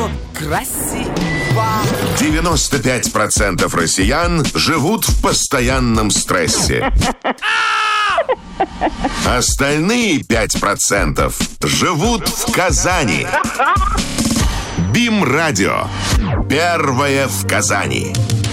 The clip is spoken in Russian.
радио красиво. 95% россиян живут в постоянном стрессе. Остальные 5% живут в Казани. БИМ-радио. Первое в Казани.